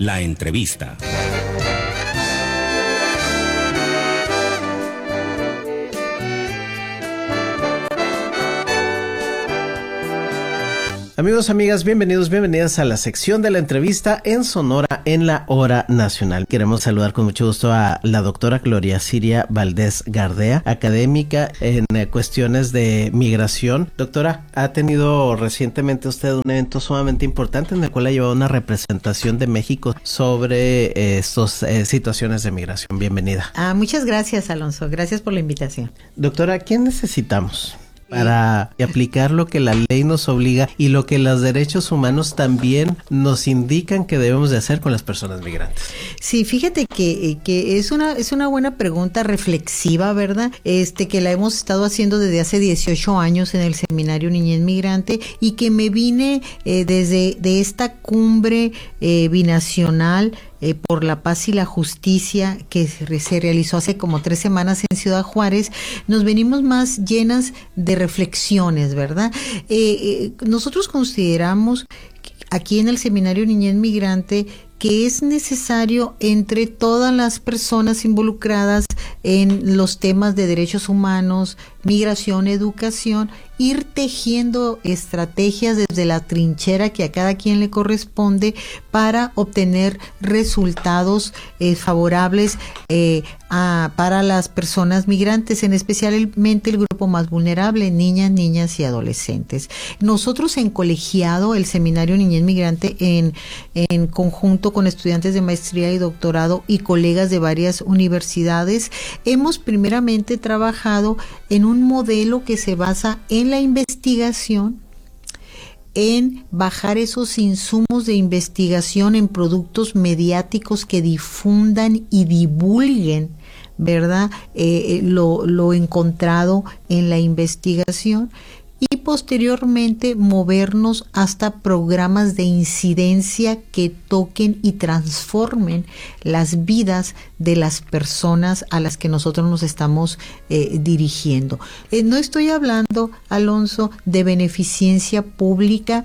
La entrevista. Amigos, amigas, bienvenidos, bienvenidas a la sección de la entrevista en Sonora en la Hora Nacional. Queremos saludar con mucho gusto a la doctora Gloria Siria Valdés Gardea, académica en cuestiones de migración. Doctora, ha tenido recientemente usted un evento sumamente importante en el cual ha llevado una representación de México sobre estas situaciones de migración. Bienvenida. Muchas gracias, Alonso. Gracias por la invitación. Doctora, ¿qué necesitamos para aplicar lo que la ley nos obliga y lo que los derechos humanos también nos indican que debemos de hacer con las personas migrantes? Sí, fíjate que es una buena pregunta reflexiva, ¿verdad? Que la hemos estado haciendo desde hace 18 años en el Seminario Niñez Migrante y que me vine de esta cumbre binacional por la paz y la justicia que se realizó hace como 3 semanas en Ciudad Juárez. Nos venimos más llenas de reflexiones, ¿verdad? Nosotros consideramos aquí en el Seminario Niñez Migrante que es necesario entre todas las personas involucradas en los temas de derechos humanos, migración, educación, ir tejiendo estrategias desde la trinchera que a cada quien le corresponde para obtener resultados favorables para las personas migrantes, en especialmente el grupo más vulnerable, niñas y adolescentes. Nosotros en colegiado, el Seminario Niñez Migrante, en conjunto con estudiantes de maestría y doctorado y colegas de varias universidades, hemos primeramente trabajado en un modelo que se basa en la investigación, en bajar esos insumos de investigación en productos mediáticos que difundan y divulguen, ¿verdad? Lo encontrado en la investigación, y posteriormente movernos hasta programas de incidencia que toquen y transformen las vidas de las personas a las que nosotros nos estamos dirigiendo. No estoy hablando, Alonso, de beneficencia pública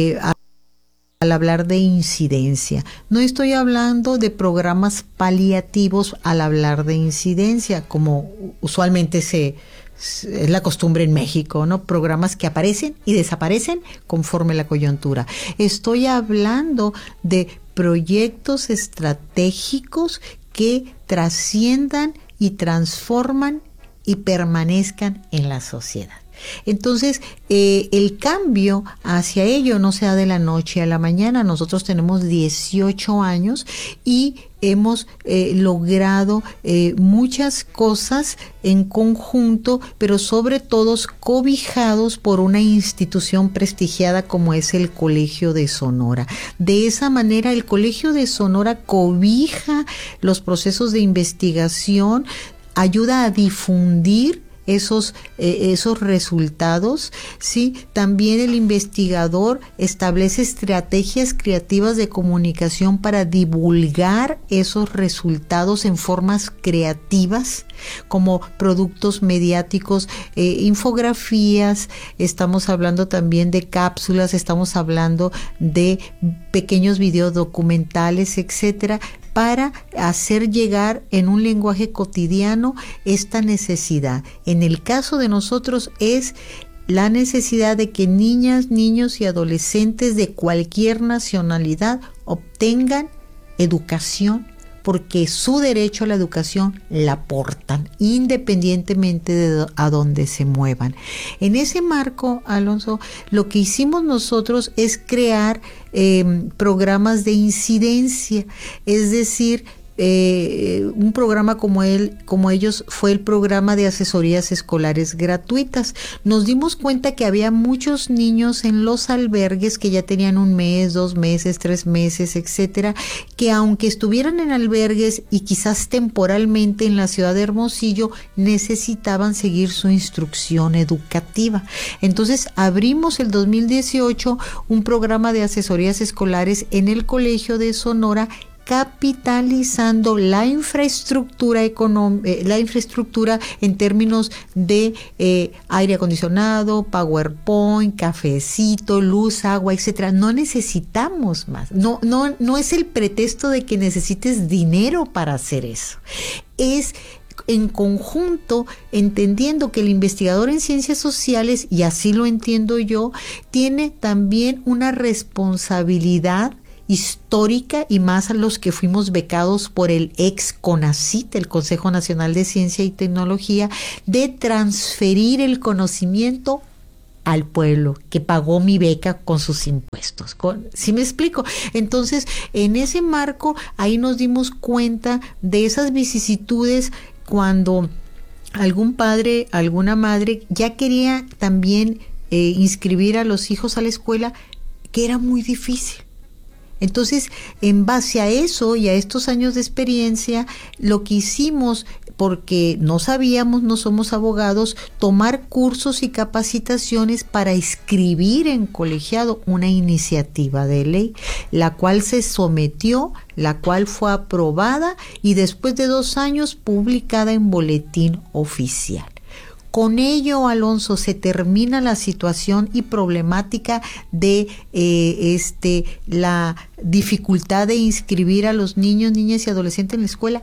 al hablar de incidencia. No estoy hablando de programas paliativos al hablar de incidencia, como usualmente es la costumbre en México, ¿no? Programas que aparecen y desaparecen conforme la coyuntura. Estoy hablando de proyectos estratégicos que trasciendan y transforman y permanezcan en la sociedad. Entonces, el cambio hacia ello no se da de la noche a la mañana. Nosotros tenemos 18 años y hemos logrado muchas cosas en conjunto, pero sobre todo cobijados por una institución prestigiada como es el Colegio de Sonora. De esa manera, el Colegio de Sonora cobija los procesos de investigación, ayuda a difundir esos resultados, ¿sí? También el investigador establece estrategias creativas de comunicación para divulgar esos resultados en formas creativas, como productos mediáticos, infografías, estamos hablando también de cápsulas, estamos hablando de pequeños videos documentales, etcétera, para hacer llegar en un lenguaje cotidiano esta necesidad. En el caso de nosotros es la necesidad de que niñas, niños y adolescentes de cualquier nacionalidad obtengan educación, porque su derecho a la educación la portan, independientemente de a dónde se muevan. En ese marco, Alonso, lo que hicimos nosotros es crear programas de incidencia, es decir, un programa como ellos fue el programa de asesorías escolares gratuitas. Nos dimos cuenta que había muchos niños en los albergues que ya tenían 1 mes, 2 meses, 3 meses, etcétera, que aunque estuvieran en albergues y quizás temporalmente en la ciudad de Hermosillo, necesitaban seguir su instrucción educativa. Entonces abrimos el 2018 un programa de asesorías escolares en el Colegio de Sonora capitalizando la infraestructura en términos de aire acondicionado, PowerPoint, cafecito, luz, agua, etcétera. No necesitamos más. No es el pretexto de que necesites dinero para hacer eso. Es en conjunto, entendiendo que el investigador en ciencias sociales, y así lo entiendo yo, tiene también una responsabilidad histórica, y más a los que fuimos becados por el ex CONACYT, el Consejo Nacional de Ciencia y Tecnología, de transferir el conocimiento al pueblo que pagó mi beca con sus impuestos. ¿Sí me explico? Entonces, en ese marco, ahí nos dimos cuenta de esas vicisitudes cuando algún padre, alguna madre ya quería también inscribir a los hijos a la escuela, que era muy difícil. Entonces, en base a eso y a estos años de experiencia, lo que hicimos, porque no sabíamos, no somos abogados, tomar cursos y capacitaciones para escribir en colegiado una iniciativa de ley, la cual se sometió, la cual fue aprobada y después de 2 años publicada en Boletín Oficial. Con ello, Alonso, se termina la situación y problemática de la dificultad de inscribir a los niños, niñas y adolescentes en la escuela.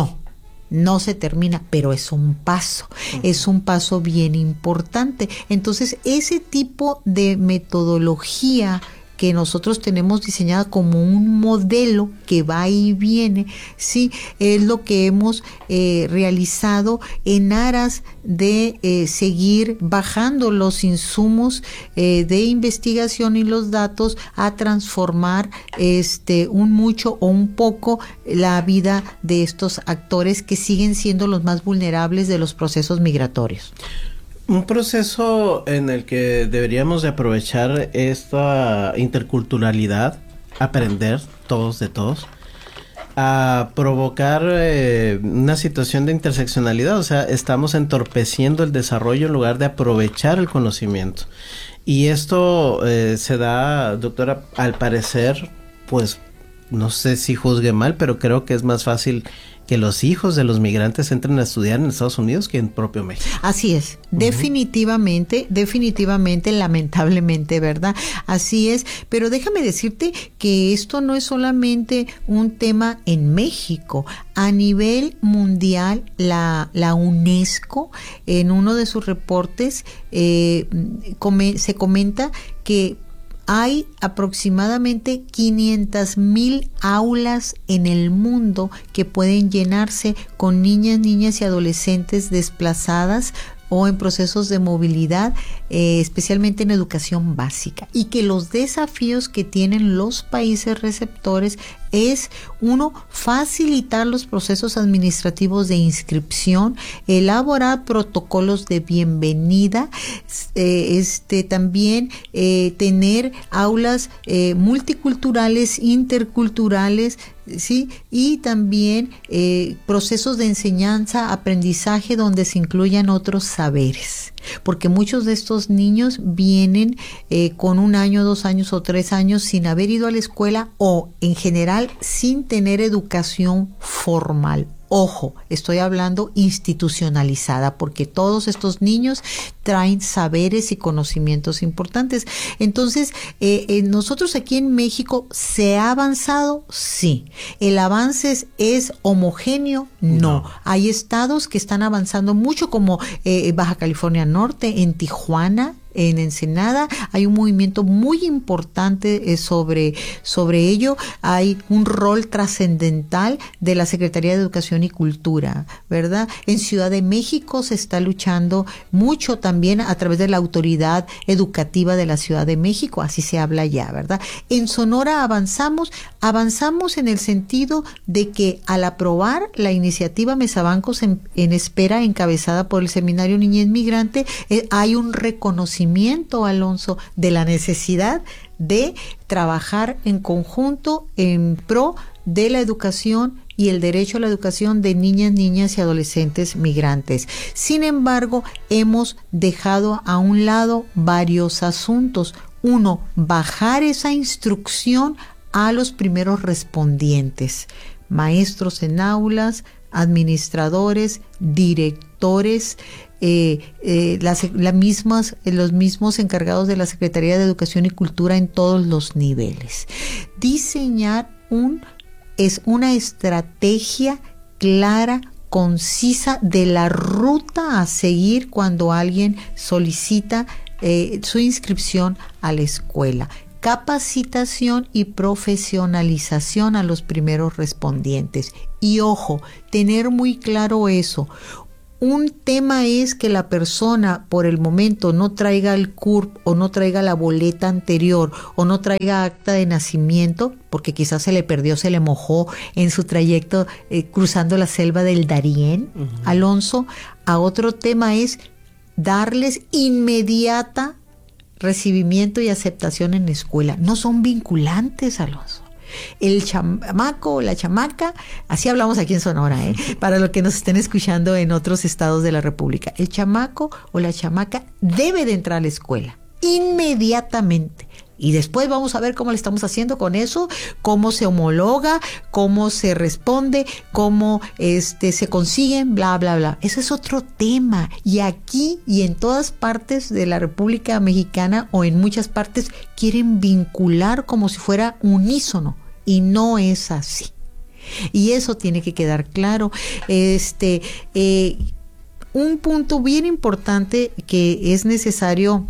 No se termina, pero es un paso bien importante. Entonces, ese tipo de metodología que nosotros tenemos diseñada como un modelo que va y viene, sí, es lo que hemos realizado en aras de seguir bajando los insumos de investigación y los datos a transformar un mucho o un poco la vida de estos actores que siguen siendo los más vulnerables de los procesos migratorios. Un proceso en el que deberíamos de aprovechar esta interculturalidad, aprender todos de todos, a provocar una situación de interseccionalidad. O sea, estamos entorpeciendo el desarrollo en lugar de aprovechar el conocimiento. Y esto se da, doctora, al parecer, pues, no sé si juzgue mal, pero creo que es más fácil que los hijos de los migrantes entren a estudiar en Estados Unidos que en propio México. Así es, definitivamente, lamentablemente, ¿verdad? Así es, pero déjame decirte que esto no es solamente un tema en México. A nivel mundial, la UNESCO, en uno de sus reportes, se comenta que hay aproximadamente 500,000 aulas en el mundo que pueden llenarse con niñas y adolescentes desplazadas o en procesos de movilidad, especialmente en educación básica, y que los desafíos que tienen los países receptores es, uno, facilitar los procesos administrativos de inscripción, elaborar protocolos de bienvenida, también tener aulas multiculturales, interculturales, ¿sí? Y también procesos de enseñanza, aprendizaje donde se incluyan otros saberes, porque muchos de estos niños vienen con 1 año, 2 años o 3 años sin haber ido a la escuela o en general sin tener educación formal. Ojo, estoy hablando institucionalizada, porque todos estos niños traen saberes y conocimientos importantes. Entonces, nosotros aquí en México, ¿se ha avanzado? Sí. ¿El avance es homogéneo? No. Hay estados que están avanzando mucho, como Baja California Norte, en Tijuana, en Ensenada. Hay un movimiento muy importante sobre ello. Hay un rol trascendental de la Secretaría de Educación y Cultura, ¿verdad? En Ciudad de México se está luchando mucho también a través de la Autoridad Educativa de la Ciudad de México, así se habla ya, ¿verdad? En Sonora avanzamos en el sentido de que al aprobar la iniciativa Mesabancos en Espera, encabezada por el Seminario Niñez Migrante, hay un reconocimiento, Alonso, de la necesidad de trabajar en conjunto en pro de la educación y el derecho a la educación de niñas y adolescentes migrantes. Sin embargo, hemos dejado a un lado varios asuntos. Uno, bajar esa instrucción a los primeros respondientes, maestros en aulas, administradores, directores, los mismos encargados de la Secretaría de Educación y Cultura en todos los niveles. Diseñar es una estrategia clara, concisa de la ruta a seguir cuando alguien solicita su inscripción a la escuela. Capacitación y profesionalización a los primeros respondientes. Y ojo, tener muy claro eso. Un tema es que la persona por el momento no traiga el CURP o no traiga la boleta anterior o no traiga acta de nacimiento, porque quizás se le perdió, se le mojó en su trayecto cruzando la selva del Darién, Alonso. A otro tema es darles inmediata recibimiento y aceptación en la escuela. No son vinculantes, Alonso. El chamaco o la chamaca, así hablamos aquí en Sonora, para los que nos estén escuchando en otros estados de la República, el chamaco o la chamaca debe de entrar a la escuela inmediatamente. Y después vamos a ver cómo le estamos haciendo con eso, cómo se homologa, cómo se responde, cómo se consiguen, bla, bla, bla. Ese es otro tema. Y aquí y en todas partes de la República Mexicana o en muchas partes quieren vincular como si fuera unísono. Y no es así. Y eso tiene que quedar claro. Un punto bien importante que es necesario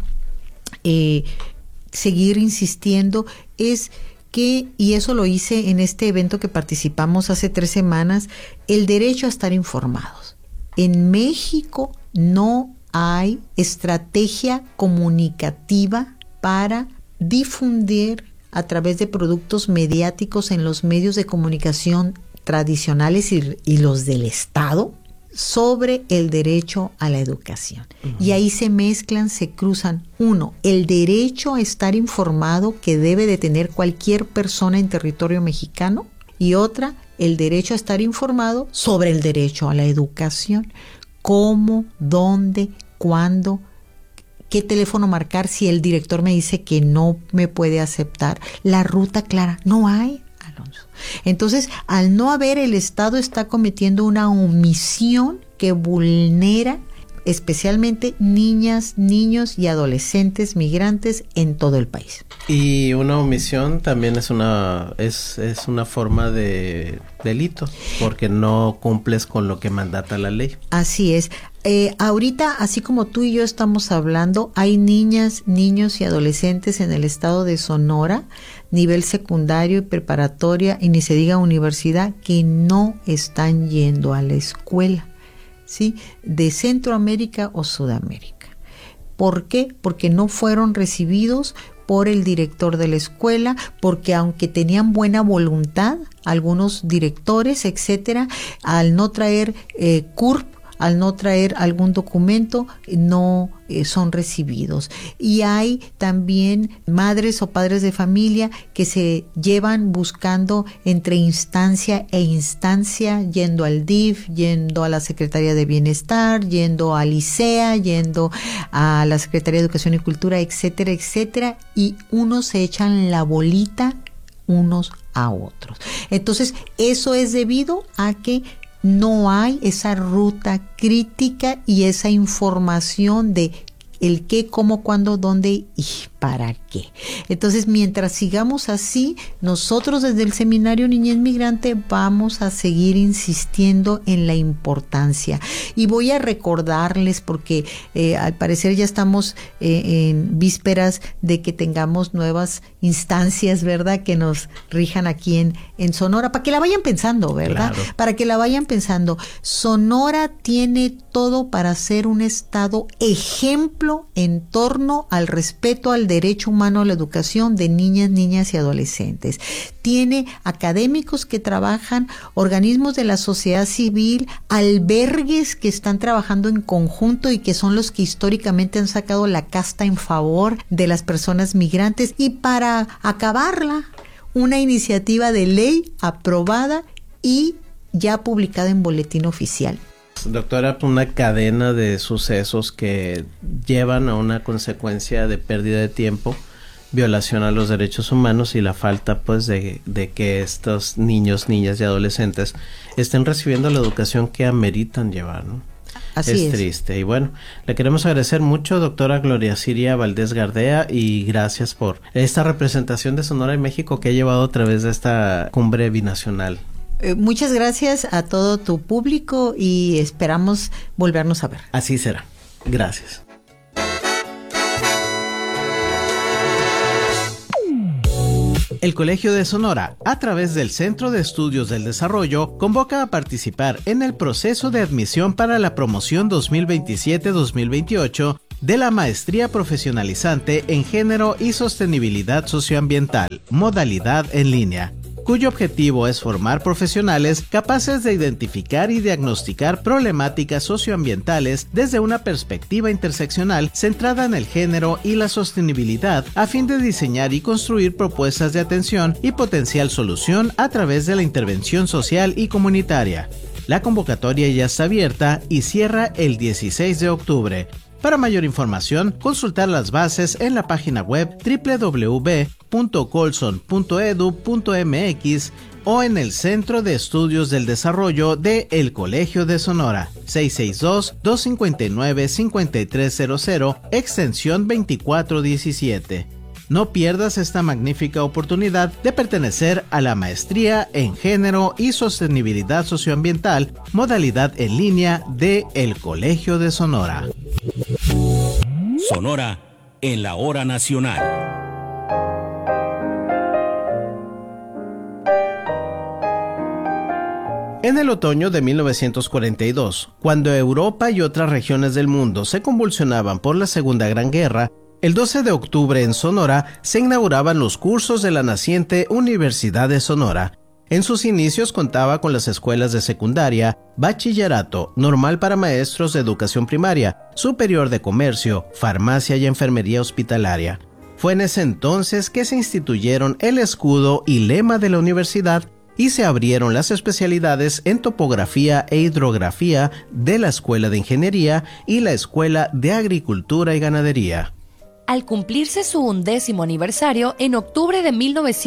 seguir insistiendo es que, y eso lo hice en este evento que participamos hace 3 semanas, el derecho a estar informados. En México no hay estrategia comunicativa para difundir a través de productos mediáticos en los medios de comunicación tradicionales y los del Estado sobre el derecho a la educación. Y ahí se mezclan, se cruzan. Uno, el derecho a estar informado que debe de tener cualquier persona en territorio mexicano, y otra, el derecho a estar informado sobre el derecho a la educación. ¿Cómo, dónde, cuándo, qué teléfono marcar si el director me dice que no me puede aceptar? La ruta clara, no hay, Alonso. Entonces, al no haber, el Estado está cometiendo una omisión que vulnera especialmente niñas, niños y adolescentes migrantes en todo el país. Y una omisión también es una forma de delito, porque no cumples con lo que mandata la ley. Así es. Ahorita, así como tú y yo estamos hablando, hay niñas, niños y adolescentes en el estado de Sonora, nivel secundario y preparatoria, y ni se diga universidad, que no están yendo a la escuela, ¿sí? De Centroamérica o Sudamérica. ¿Por qué? Porque no fueron recibidos por el director de la escuela, porque aunque tenían buena voluntad, algunos directores, etcétera, al no traer CURP, al no traer algún documento, no son recibidos. Y hay también madres o padres de familia que se llevan buscando entre instancia e instancia, yendo al DIF, yendo a la Secretaría de Bienestar, yendo al ICEA, yendo a la Secretaría de Educación y Cultura, etcétera, etcétera, y unos se echan la bolita unos a otros. Entonces, eso es debido a que no hay esa ruta crítica y esa información de el qué, cómo, cuándo, dónde y para qué. Entonces, mientras sigamos así, nosotros desde el Seminario Niñez Migrante vamos a seguir insistiendo en la importancia. Y voy a recordarles, porque al parecer ya estamos en vísperas de que tengamos nuevas instancias, ¿verdad?, que nos rijan aquí en Sonora, para que la vayan pensando, ¿verdad? Claro. Para que la vayan pensando. Sonora tiene todo para ser un estado ejemplo en torno al respeto al derecho humano a la educación de niñas, niñas y adolescentes. Tiene académicos que trabajan, organismos de la sociedad civil, albergues que están trabajando en conjunto y que son los que históricamente han sacado la casta en favor de las personas migrantes, y para acabarla, una iniciativa de ley aprobada y ya publicada en Boletín Oficial. Doctora, una cadena de sucesos que llevan a una consecuencia de pérdida de tiempo violación a los derechos humanos y la falta pues de que estos niños, niñas y adolescentes estén recibiendo la educación que ameritan llevar, ¿no? Así es. Triste. Y bueno, le queremos agradecer mucho, doctora Gloria Siria Valdés Gardea, y gracias por esta representación de Sonora y México que ha llevado a través de esta cumbre binacional. Muchas gracias a todo tu público y esperamos volvernos a ver. Así será. Gracias. El Colegio de Sonora, a través del Centro de Estudios del Desarrollo, convoca a participar en el proceso de admisión para la promoción 2027-2028 de la Maestría Profesionalizante en Género y Sostenibilidad Socioambiental, modalidad en línea, cuyo objetivo es formar profesionales capaces de identificar y diagnosticar problemáticas socioambientales desde una perspectiva interseccional centrada en el género y la sostenibilidad, a fin de diseñar y construir propuestas de atención y potencial solución a través de la intervención social y comunitaria. La convocatoria ya está abierta y cierra el 16 de octubre. Para mayor información, consultar las bases en la página web www.colson.edu.mx o en el Centro de Estudios del Desarrollo de El Colegio de Sonora, 662-259-5300, extensión 2417. No pierdas esta magnífica oportunidad de pertenecer a la Maestría en Género y Sostenibilidad Socioambiental, modalidad en línea de El Colegio de Sonora. Sonora en la hora nacional. En el otoño de 1942, cuando Europa y otras regiones del mundo se convulsionaban por la Segunda Gran Guerra, el 12 de octubre en Sonora se inauguraban los cursos de la naciente Universidad de Sonora. En sus inicios contaba con las escuelas de secundaria, bachillerato, normal para maestros de educación primaria, superior de comercio, farmacia y enfermería hospitalaria. Fue en ese entonces que se instituyeron el escudo y lema de la universidad y se abrieron las especialidades en topografía e hidrografía de la Escuela de Ingeniería y la Escuela de Agricultura y Ganadería. Al cumplirse su 1º aniversario, en octubre de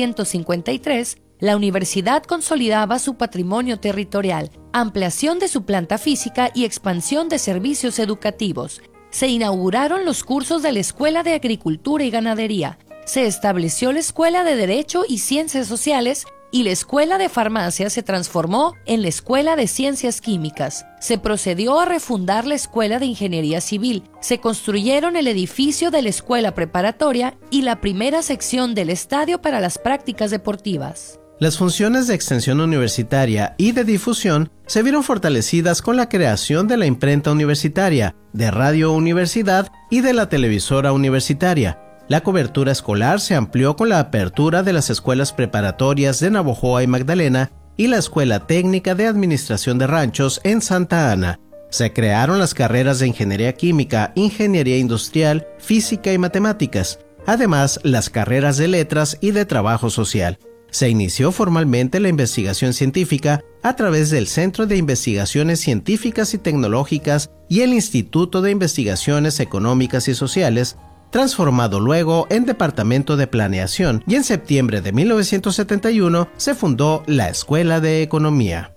1953, la universidad consolidaba su patrimonio territorial, ampliación de su planta física y expansión de servicios educativos. Se inauguraron los cursos de la Escuela de Agricultura y Ganadería. Se estableció la Escuela de Derecho y Ciencias Sociales y la Escuela de Farmacia se transformó en la Escuela de Ciencias Químicas. Se procedió a refundar la Escuela de Ingeniería Civil. Se construyeron el edificio de la Escuela Preparatoria y la primera sección del estadio para las prácticas deportivas. Las funciones de extensión universitaria y de difusión se vieron fortalecidas con la creación de la imprenta universitaria, de Radio Universidad y de la televisora universitaria. La cobertura escolar se amplió con la apertura de las escuelas preparatorias de Navojoa y Magdalena y la Escuela Técnica de Administración de Ranchos en Santa Ana. Se crearon las carreras de Ingeniería Química, Ingeniería Industrial, Física y Matemáticas, además las carreras de Letras y de Trabajo Social. Se inició formalmente la investigación científica a través del Centro de Investigaciones Científicas y Tecnológicas y el Instituto de Investigaciones Económicas y Sociales, transformado luego en Departamento de Planeación, y en septiembre de 1971 se fundó la Escuela de Economía.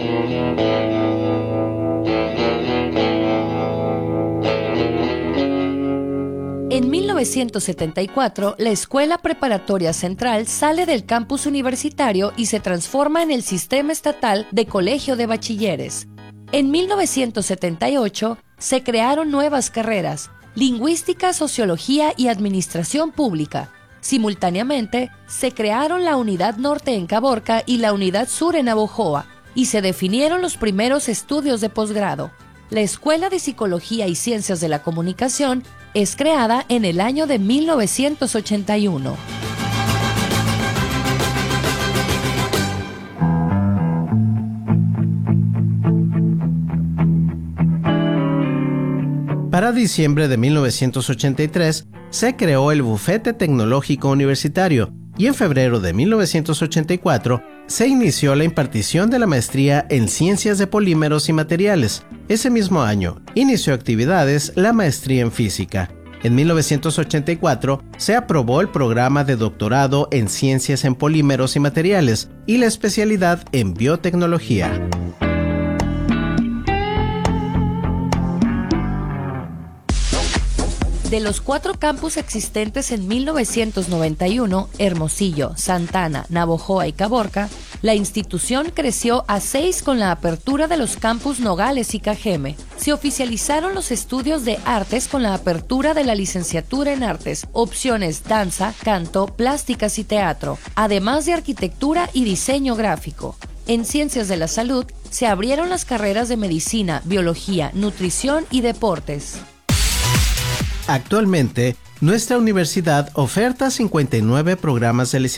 En 1974, la Escuela Preparatoria Central sale del campus universitario y se transforma en el Sistema Estatal de Colegio de Bachilleres. En 1978, se crearon nuevas carreras: Lingüística, Sociología y Administración Pública. Simultáneamente, se crearon la Unidad Norte en Caborca y la Unidad Sur en Navojoa, y se definieron los primeros estudios de posgrado. La Escuela de Psicología y Ciencias de la Comunicación es creada en el año de 1981. Para diciembre de 1983 se creó el Bufete Tecnológico Universitario y en febrero de 1984 se inició la impartición de la maestría en Ciencias de Polímeros y Materiales. Ese mismo año inició actividades la maestría en Física. En 1984 se aprobó el programa de doctorado en Ciencias en Polímeros y Materiales y la especialidad en Biotecnología. De los 4 campus existentes en 1991, Hermosillo, Santana, Navojoa y Caborca, la institución creció a 6 con la apertura de los campus Nogales y Cajeme. Se oficializaron los estudios de artes con la apertura de la licenciatura en artes, opciones danza, canto, plásticas y teatro, además de arquitectura y diseño gráfico. En Ciencias de la Salud se abrieron las carreras de medicina, biología, nutrición y deportes. Actualmente, nuestra universidad oferta 59 programas de licenciatura